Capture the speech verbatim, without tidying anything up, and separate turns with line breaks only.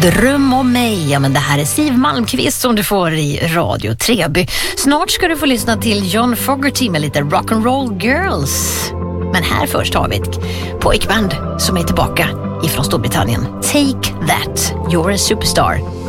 Dröm om mig, ja men det här är Siw Malmkvist som du får i Radio Treby. Snart ska du få lyssna till John Fogerty med lite Rock'n'Roll Girls. Men här först har vi ett pojkband som är tillbaka ifrån Storbritannien. Take That, You're a Superstar.